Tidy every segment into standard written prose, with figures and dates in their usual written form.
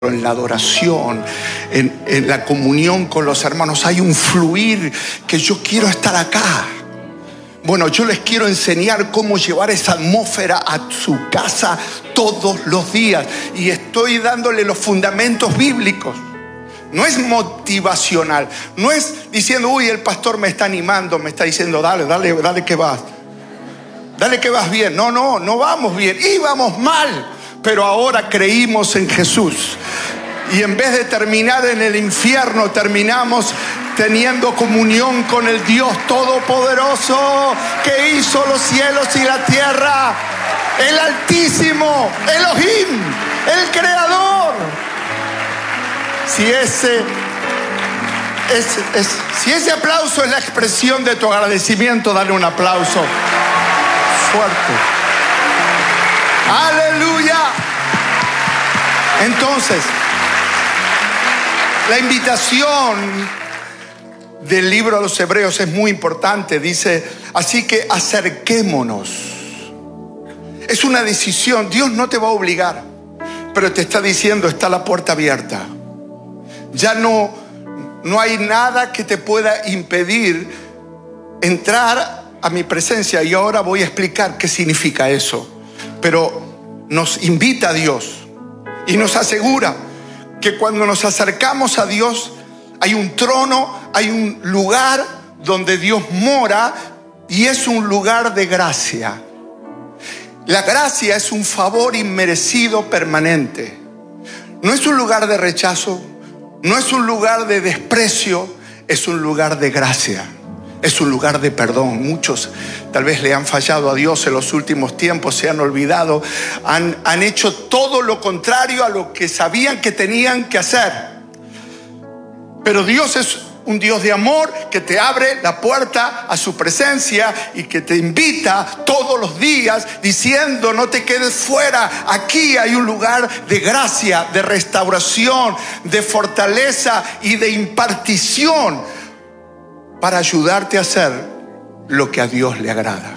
en la adoración, en la comunión con los hermanos. Hay un fluir que yo quiero estar acá. Bueno, yo les quiero enseñar cómo llevar esa atmósfera a su casa todos los días. Y estoy dándole los fundamentos bíblicos. No es motivacional. No es diciendo, uy, el pastor me está animando, me está diciendo, dale que vas. Dale que vas bien. No vamos bien. Íbamos mal. Pero ahora creímos en Jesús. Y en vez de terminar en el infierno, terminamos teniendo comunión con el Dios Todopoderoso que hizo los cielos y la tierra. El Altísimo, Elohim, el Creador. Si ese aplauso es la expresión de tu agradecimiento, dale un aplauso fuerte. ¡Aleluya! Entonces, la invitación del libro a los Hebreos es muy importante. Dice, así que acerquémonos. Es una decisión. Dios no te va a obligar, pero te está diciendo, está la puerta abierta. Ya no hay nada que te pueda impedir entrar a mi presencia. Y ahora voy a explicar qué significa eso. Pero nos invita a Dios y nos asegura que cuando nos acercamos a Dios hay un trono, hay un lugar donde Dios mora y es un lugar de gracia. La gracia es un favor inmerecido permanente. No es un lugar de rechazo, no es un lugar de desprecio, es un lugar de gracia. Es un lugar de perdón. Muchos tal vez le han fallado a Dios en los últimos tiempos, se han olvidado, han hecho todo lo contrario a lo que sabían que tenían que hacer. Pero Dios es un Dios de amor que te abre la puerta a su presencia y que te invita todos los días diciendo, no te quedes fuera. Aquí hay un lugar de gracia, de restauración, de fortaleza y de impartición para ayudarte a hacer lo que a Dios le agrada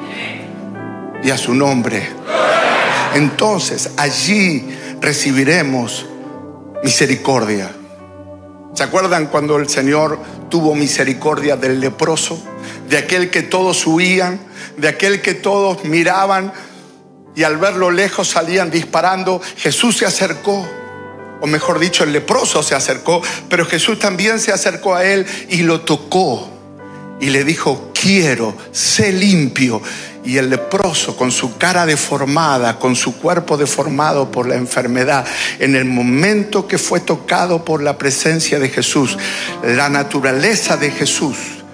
y a su nombre. Entonces allí recibiremos misericordia. ¿Se acuerdan cuando el Señor tuvo misericordia del leproso? De aquel que todos huían, de aquel que todos miraban y al verlo lejos salían disparando. Jesús se acercó, o mejor dicho, el leproso se acercó, pero Jesús también se acercó a él y lo tocó y le dijo, quiero, sé limpio. Y el leproso, con su cara deformada, con su cuerpo deformado por la enfermedad, en el momento que fue tocado por la presencia de Jesús, la naturaleza de Jesús,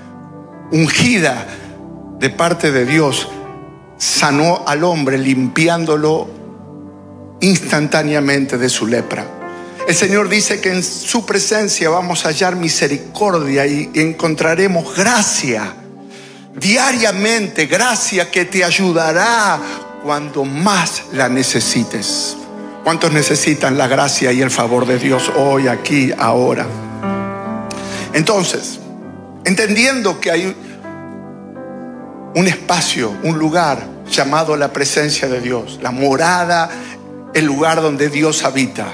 ungida de parte de Dios, sanó al hombre, limpiándolo instantáneamente de su lepra. El Señor dice que en su presencia vamos a hallar misericordia y encontraremos gracia diariamente, gracia que te ayudará cuando más la necesites. ¿Cuántos necesitan la gracia y el favor de Dios hoy, aquí, ahora? Entonces, entendiendo que hay un espacio, un lugar llamado la presencia de Dios, la morada, el lugar donde Dios habita.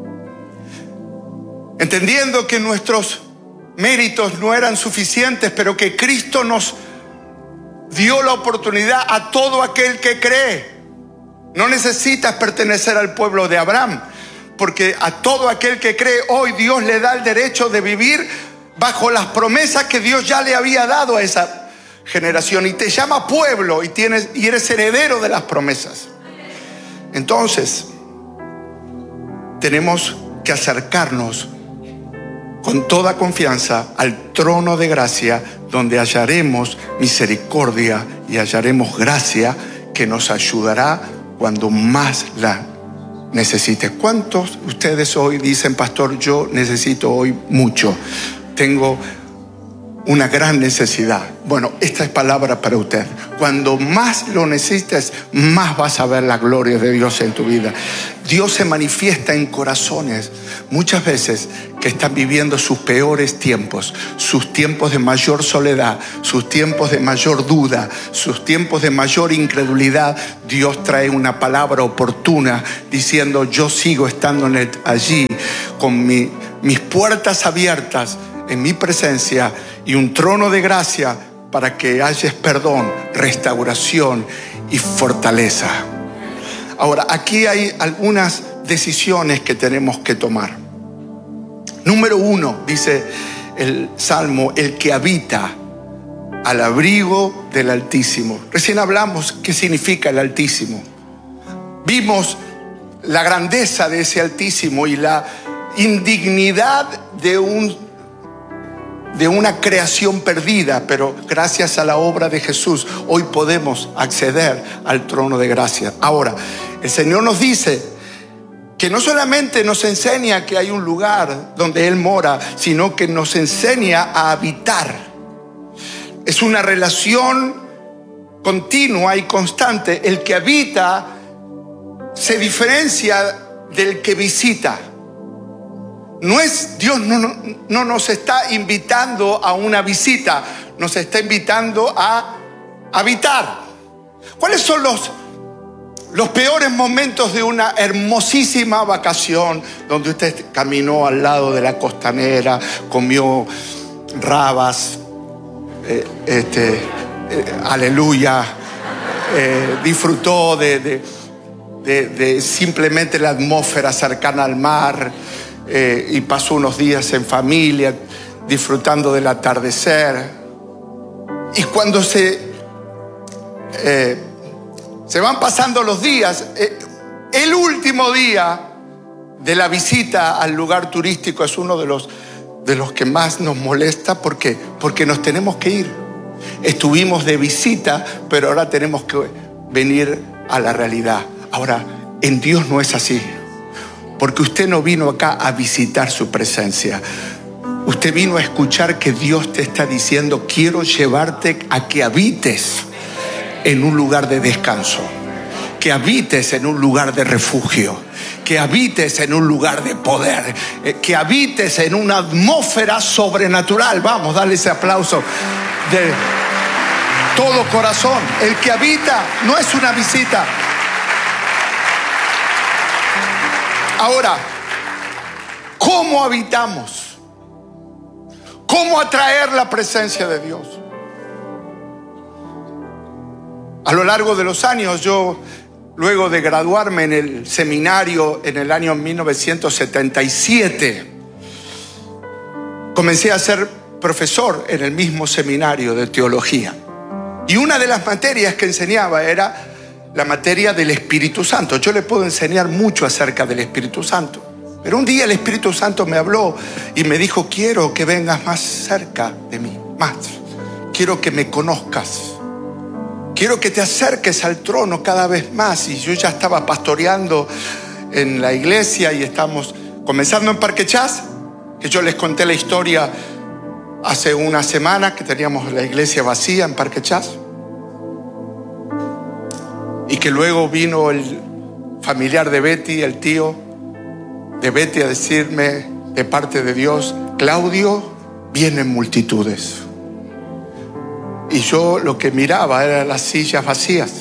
Entendiendo que nuestros méritos no eran suficientes, pero que Cristo nos dio la oportunidad a todo aquel que cree. No necesitas pertenecer al pueblo de Abraham, porque a todo aquel que cree hoy Dios le da el derecho de vivir bajo las promesas que Dios ya le había dado a esa generación. Y te llama pueblo y eres heredero de las promesas. Entonces, tenemos que acercarnos con toda confianza al trono de gracia, donde hallaremos misericordia y hallaremos gracia que nos ayudará cuando más la necesites. ¿Cuántos de ustedes hoy dicen, pastor, yo necesito hoy mucho? Tengo una gran necesidad. Bueno, esta es palabra para usted. Cuando más lo necesites, más vas a ver la gloria de Dios en tu vida. Dios se manifiesta en corazones muchas veces que están viviendo sus peores tiempos, sus tiempos de mayor soledad, sus tiempos de mayor duda, sus tiempos de mayor incredulidad, Dios trae una palabra oportuna diciendo: yo sigo estando allí con mis puertas abiertas en mi presencia y un trono de gracia para que halles perdón, restauración y fortaleza. Ahora, aquí hay algunas decisiones que tenemos que tomar. Número 1, dice el Salmo: el que habita al abrigo del Altísimo. Recién hablamos qué significa el Altísimo. Vimos la grandeza de ese Altísimo y la indignidad de una creación perdida, pero gracias a la obra de Jesús hoy podemos acceder al trono de gracia. Ahora, el Señor nos dice que no solamente nos enseña que hay un lugar donde Él mora, sino que nos enseña a habitar. Es una relación continua y constante. El que habita se diferencia del que visita. Dios no nos está invitando a una visita, nos está invitando a habitar. ¿Cuáles son los peores momentos de una hermosísima vacación donde usted caminó al lado de la costanera, comió rabas, aleluya, disfrutó de simplemente la atmósfera cercana al mar, y pasó unos días en familia disfrutando del atardecer? Y cuando se van pasando los días, el último día de la visita al lugar turístico es uno de los que más nos molesta. ¿Por qué? Porque nos tenemos que ir. Estuvimos de visita, pero ahora tenemos que venir a la realidad. Ahora, en Dios no es así, porque usted no vino acá a visitar su presencia. Usted vino a escuchar que Dios te está diciendo: quiero llevarte a que habites en un lugar de descanso, que habites en un lugar de refugio, que habites en un lugar de poder, que habites en una atmósfera sobrenatural. Vamos, dale ese aplauso de todo corazón. El que habita no es una visita. Ahora, ¿cómo habitamos? ¿Cómo atraer la presencia de Dios? A lo largo de los años, yo, luego de graduarme en el seminario en el año 1977, comencé a ser profesor en el mismo seminario de teología. Y una de las materias que enseñaba era la materia del Espíritu Santo. Yo le puedo enseñar mucho acerca del Espíritu Santo, pero un día el Espíritu Santo me habló y me dijo: quiero que vengas más cerca de mí, más. Quiero que me conozcas. Quiero que te acerques al trono cada vez más. Y yo ya estaba pastoreando en la iglesia y estamos comenzando en Parque Chas, que yo les conté la historia hace una semana, que teníamos la iglesia vacía en Parque Chas. Y que luego vino el familiar de Betty, el tío de Betty, a decirme de parte de Dios: Claudio, vienen multitudes. Y yo lo que miraba eran las sillas vacías.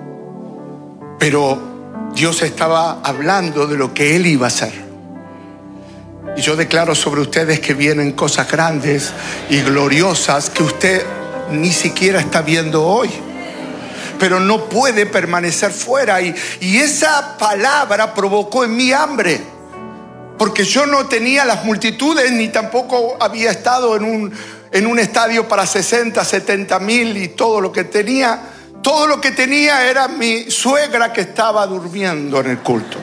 Pero Dios estaba hablando de lo que Él iba a hacer. Y yo declaro sobre ustedes que vienen cosas grandes y gloriosas que usted ni siquiera está viendo hoy. Pero no puede permanecer fuera. Y esa palabra provocó en mí hambre, porque yo no tenía las multitudes, ni tampoco había estado en un estadio para 60, 70 mil. Y todo lo que tenía era mi suegra, que estaba durmiendo en el culto.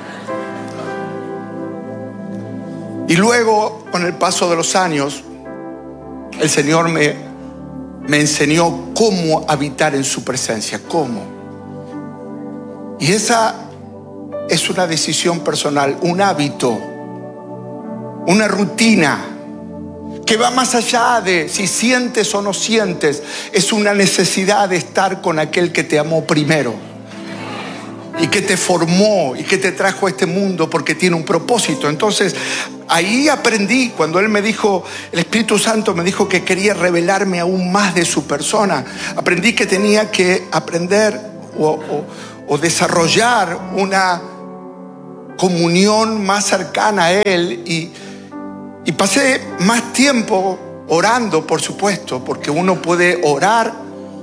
Y luego, con el paso de los años, el Señor me enseñó cómo habitar en su presencia. ¿Cómo? Y esa es una decisión personal, un hábito, una rutina que va más allá de si sientes o no sientes. Es una necesidad de estar con aquel que te amó primero. y que te formó y que te trajo a este mundo porque tiene un propósito. Entonces, ahí aprendí, cuando Él me dijo, el Espíritu Santo me dijo que quería revelarme aún más de su persona. Aprendí que tenía que aprender o desarrollar una comunión más cercana a Él. Y pasé más tiempo orando, por supuesto, porque uno puede orar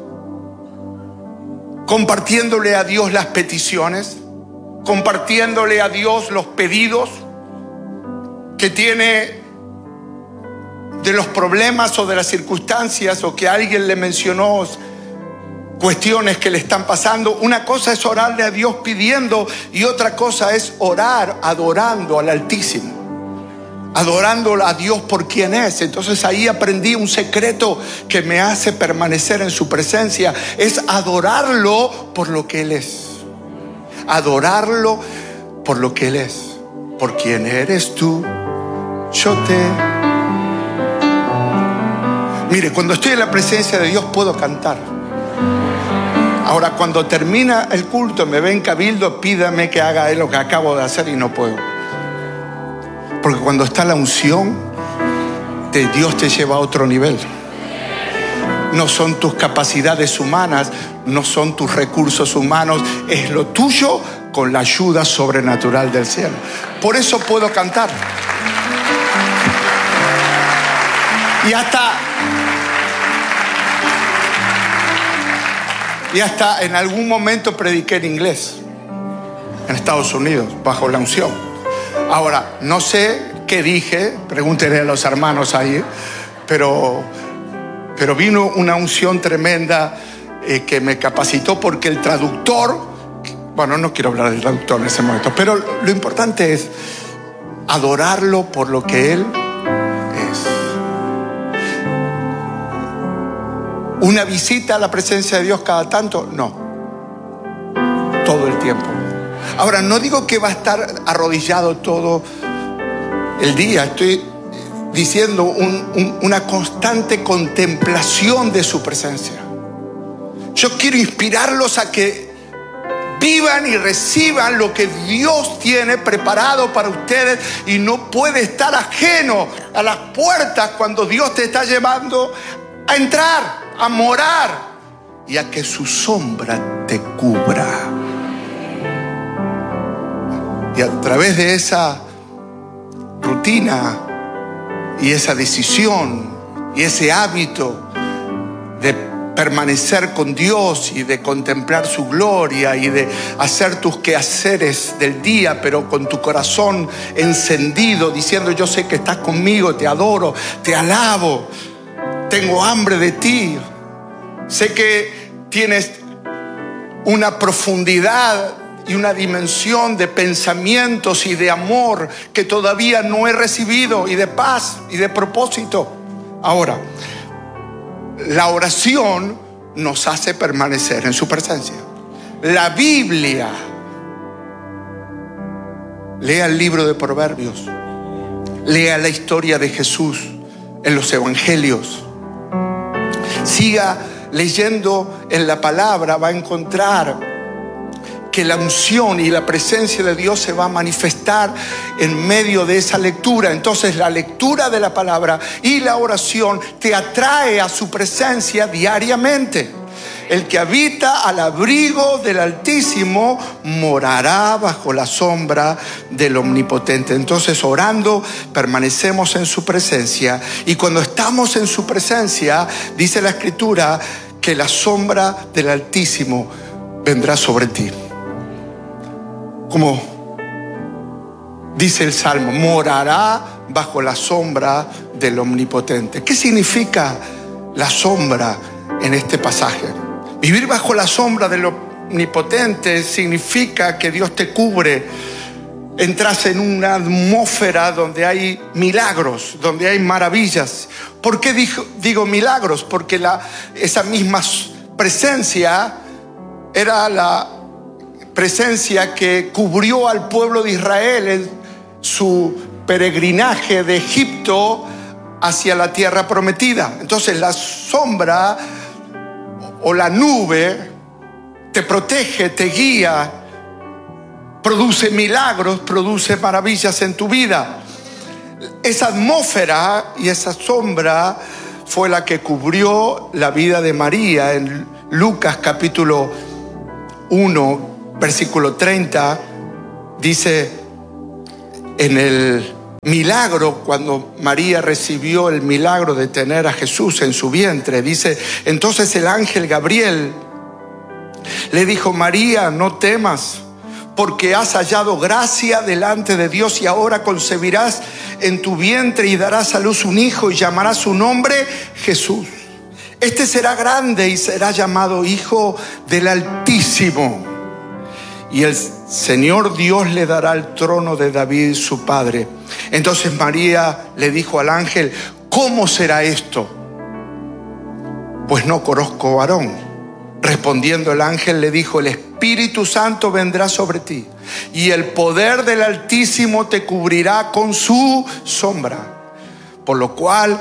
compartiéndole a Dios las peticiones, compartiéndole a Dios los pedidos que tiene de los problemas o de las circunstancias, o que alguien le mencionó cuestiones que le están pasando. Una cosa es orarle a Dios pidiendo, y otra cosa es orar adorando al Altísimo, adorando a Dios por quien es. Entonces ahí aprendí un secreto que me hace permanecer en su presencia: es adorarlo por lo que Él es. Adorarlo por lo que Él es. Por quien eres tú, yo te... Mire, cuando estoy en la presencia de Dios puedo cantar. Ahora, cuando termina el culto, me ven cabildo, pídame que haga lo que acabo de hacer y no puedo. Porque cuando está la unción de Dios, te lleva a otro nivel. No son tus capacidades humanas, no son tus recursos humanos, es lo tuyo con la ayuda sobrenatural del cielo. Por eso puedo cantar. Y hasta en algún momento prediqué en inglés en Estados Unidos, bajo la unción. Ahora, no sé qué dije, pregúntenle a los hermanos ahí, pero vino una unción tremenda que me capacitó, porque el traductor, bueno, no quiero hablar del traductor en ese momento, pero lo importante es adorarlo por lo que Él es. Una visita a la presencia de Dios cada tanto, no, todo el tiempo. Ahora, no digo que va a estar arrodillado todo el día. Estoy diciendo una constante contemplación de su presencia. Yo quiero inspirarlos a que vivan y reciban lo que Dios tiene preparado para ustedes, y no puede estar ajeno a las puertas cuando Dios te está llevando a entrar, a morar, y a que su sombra te cubra. Y a través de esa rutina y esa decisión y ese hábito de permanecer con Dios y de contemplar su gloria y de hacer tus quehaceres del día, pero con tu corazón encendido, diciendo: yo sé que estás conmigo, te adoro, te alabo, tengo hambre de ti. Sé que tienes una profundidad y una dimensión de pensamientos y de amor que todavía no he recibido, y de paz y de propósito. Ahora, la oración nos hace permanecer en su presencia. La Biblia, lea el libro de Proverbios, lea la historia de Jesús en los evangelios, siga leyendo en la palabra, va a encontrar que la unción y la presencia de Dios se va a manifestar en medio de esa lectura. Entonces, la lectura de la palabra y la oración te atrae a su presencia diariamente. El que habita al abrigo del Altísimo morará bajo la sombra del Omnipotente. Entonces, orando, permanecemos en su presencia, y cuando estamos en su presencia, dice la Escritura que la sombra del Altísimo vendrá sobre ti. Como dice el Salmo, morará bajo la sombra del Omnipotente. ¿Qué significa la sombra en este pasaje? Vivir bajo la sombra del Omnipotente significa que Dios te cubre. Entras en una atmósfera donde hay milagros, donde hay maravillas. ¿Por qué digo milagros? Porque esa misma presencia era la presencia que cubrió al pueblo de Israel en su peregrinaje de Egipto hacia la tierra prometida. Entonces, la sombra o la nube te protege, te guía produce milagros, produce maravillas en tu vida. Esa atmósfera y esa sombra fue la que cubrió la vida de María. En Lucas capítulo 1, versículo 30, dice, en el milagro, cuando María recibió el milagro de tener a Jesús en su vientre, dice, entonces el ángel Gabriel le dijo, María, no temas, porque has hallado gracia delante de Dios y ahora concebirás en tu vientre y darás a luz un hijo y llamarás su nombre Jesús. Este será grande y será llamado Hijo del Altísimo. Y el Señor Dios le dará el trono de David su padre. Entonces María le dijo al ángel, ¿cómo será esto? Pues no conozco varón. Respondiendo el ángel le dijo, el Espíritu Santo vendrá sobre ti y el poder del Altísimo te cubrirá con su sombra. Por lo cual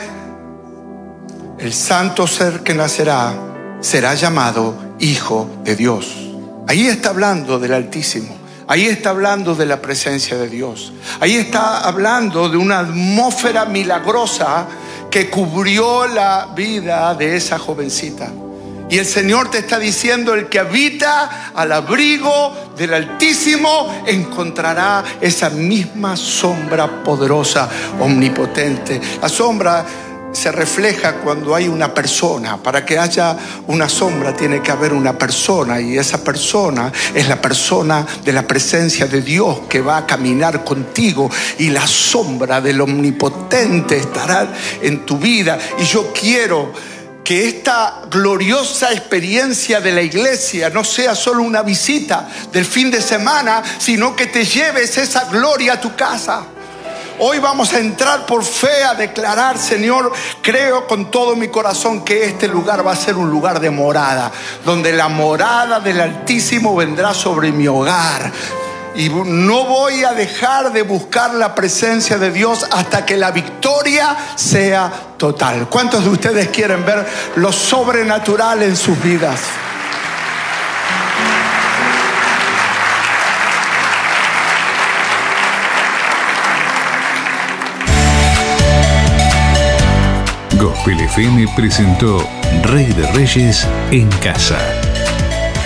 el santo ser que nacerá será llamado Hijo de Dios. Ahí está hablando del Altísimo. Ahí está hablando de la presencia de Dios. Ahí está hablando de una atmósfera milagrosa que cubrió la vida de esa jovencita. Y el Señor te está diciendo, el que habita al abrigo del Altísimo encontrará esa misma sombra poderosa, omnipotente. La sombra se refleja cuando hay una persona. Para que haya una sombra tiene que haber una persona, y esa persona es la persona de la presencia de Dios que va a caminar contigo, y la sombra del omnipotente estará en tu vida. Y yo quiero que esta gloriosa experiencia de la iglesia no sea solo una visita del fin de semana, sino que te lleves esa gloria a tu casa. Hoy vamos a entrar por fe a declarar, Señor, creo con todo mi corazón que este lugar va a ser un lugar de morada, donde la morada del Altísimo vendrá sobre mi hogar. Y no voy a dejar de buscar la presencia de Dios hasta que la victoria sea total. ¿Cuántos de ustedes quieren ver lo sobrenatural en sus vidas? Gospel FM presentó Rey de Reyes en Casa.